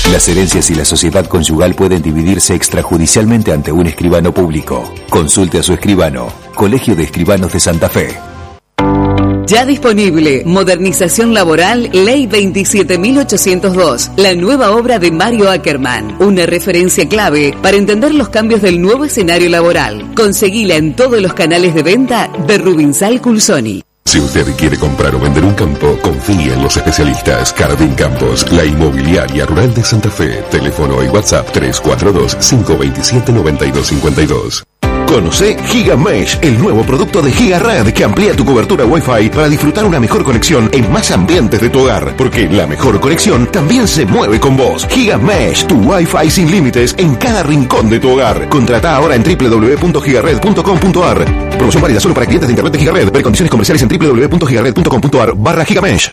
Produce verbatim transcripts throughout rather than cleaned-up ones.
Las herencias y la sociedad conyugal pueden dividirse extrajudicialmente ante un escribano público. Consulte a su escribano. Colegio de Escribanos de Santa Fe. Ya disponible, Modernización Laboral, Ley veintisiete mil ochocientos dos, la nueva obra de Mario Ackerman, una referencia clave para entender los cambios del nuevo escenario laboral. Conseguila en todos los canales de venta de Rubinsal Culsoni. Si usted quiere comprar o vender un campo, confíe en los especialistas. Cardin Campos, la inmobiliaria rural de Santa Fe. Teléfono y WhatsApp tres cuatro dos, cinco dos siete, nueve dos cinco dos. Conoce GigaMesh, el nuevo producto de GigaRed que amplía tu cobertura Wi-Fi para disfrutar una mejor conexión en más ambientes de tu hogar, porque la mejor conexión también se mueve con vos. GigaMesh, tu Wi-Fi sin límites en cada rincón de tu hogar. Contrata ahora en doble u doble u doble u punto gigared punto com punto a r. Promoción válida solo para clientes de internet de GigaRed. Ver condiciones comerciales en doble u doble u doble u punto gigared punto com punto a r barra GigaMesh.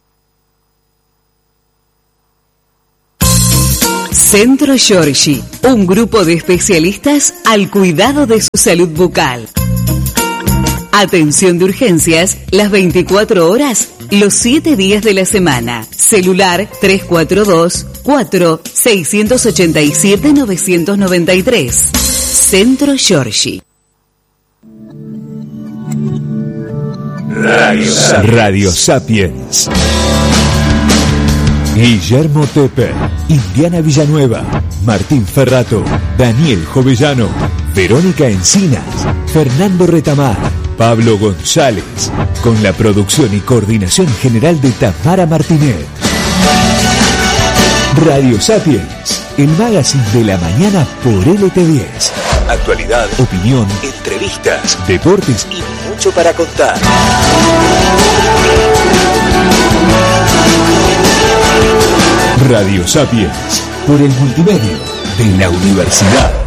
Centro Giorgi, un grupo de especialistas al cuidado de su salud bucal. Atención de urgencias las veinticuatro horas, los siete días de la semana. Celular tres cuatro dos, cuatro, seis ocho siete, nueve nueve tres. Centro Giorgi. Radio Sapiens. Radio Sapiens. Guillermo Tepe, Indiana Villanueva, Martín Ferrato, Daniel Jovellano, Verónica Encinas, Fernando Retamar, Pablo González, con la producción y coordinación general de Tamara Martínez. Radio Sapiens, el magazine de la mañana por L T diez. Actualidad, opinión, entrevistas, deportes y mucho para contar. Radio Sapiens, por el multimedio de la universidad.